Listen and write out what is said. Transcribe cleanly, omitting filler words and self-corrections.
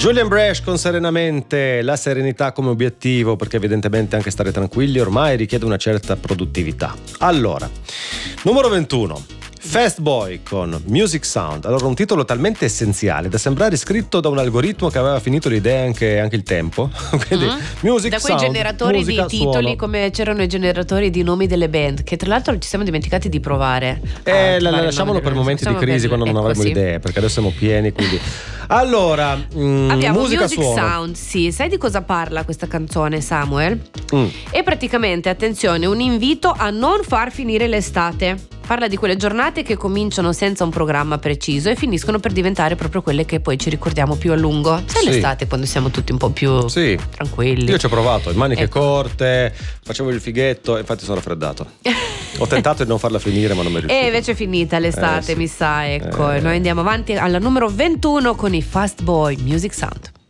Julian Brash con Serenamente, la serenità come obiettivo, perché evidentemente anche stare tranquilli ormai richiede una certa produttività. Allora, numero 21, Fast Boy con Music Sound. Allora, un titolo talmente essenziale da sembrare scritto da un algoritmo che aveva finito l'idea anche il tempo. Quindi, Music da quei Sound, generatori musica, di titoli, suono. come c'erano i generatori di nomi delle band, che tra l'altro ci siamo dimenticati di provare. Lasciamolo per momenti di crisi, quando non avremo idee, perché adesso siamo pieni, quindi. Allora, abbiamo musica, Music suono. Sound, sì. Sai di cosa parla questa canzone, Samuel? E praticamente, attenzione, un invito a non far finire l'estate. Parla di quelle giornate che cominciano senza un programma preciso e finiscono per diventare proprio quelle che poi ci ricordiamo più a lungo. Sai, l'estate, quando siamo tutti un po' più tranquilli. Io ci ho provato, in maniche corte, facevo il fighetto e infatti sono raffreddato. Ho tentato di non farla finire, ma non mi è riuscito. E invece è finita l'estate, mi sa, ecco. E noi andiamo avanti alla numero 21 con i Fast Boy, Music Sound.